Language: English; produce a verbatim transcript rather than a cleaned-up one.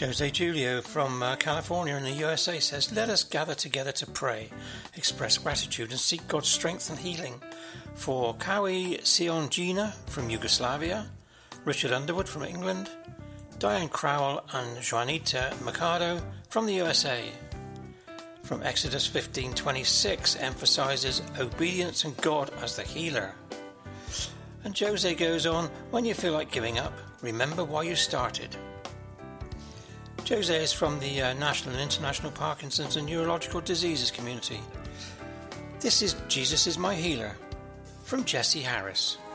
Jose Julio from uh, California in the U S A says, let us gather together to pray, express gratitude and seek God's strength and healing. For Kawi Sionjina from Yugoslavia, Richard Underwood from England, Diane Crowell and Juanita Mercado from the U S A. From Exodus fifteen twenty-six emphasizes obedience and God as the healer. And Jose goes on, when you feel like giving up, remember why you started. Jose is from the uh, National and International Parkinson's and Neurological Diseases community. This is Jesus is My Healer from Jesse Harris.